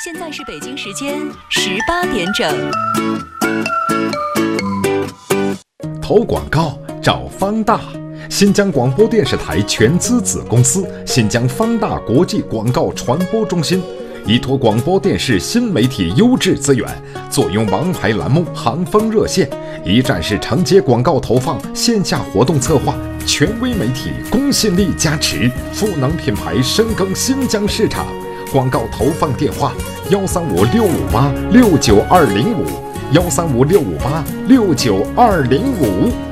现在是北京时间18点整。 投广告找方大，新疆广播电视台全资子公司新疆方大国际广告传播中心，依托广播电视新媒体优质资源，坐拥王牌栏目行风热线，一站式承接广告投放、线下活动策划，权威媒体公信力加持，赋能品牌深耕新疆市场。广告投放电话：13565869205，13565869205。